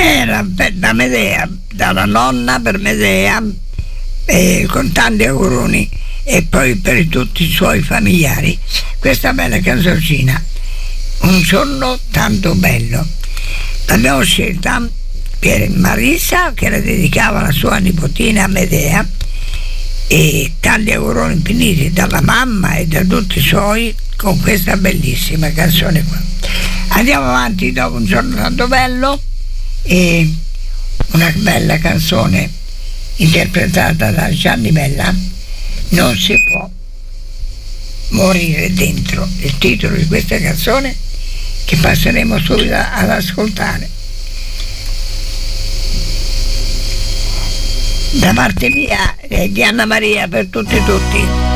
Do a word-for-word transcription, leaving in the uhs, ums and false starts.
era per, da Medea, dalla nonna per Medea, eh, con tanti auguroni, e poi per tutti i suoi familiari, questa bella canzoncina, Un giorno tanto bello. L'abbiamo scelta per Marisa, che la dedicava alla sua nipotina Medea, e tanti auguroni infiniti dalla mamma e da tutti i suoi con questa bellissima canzone qua. Andiamo avanti dopo Un giorno tanto bello, e una bella canzone interpretata da Gianni Bella, Non si può morire dentro, il titolo di questa canzone che passeremo subito ad ascoltare. Da parte mia e di Anna Maria per tutti tutti.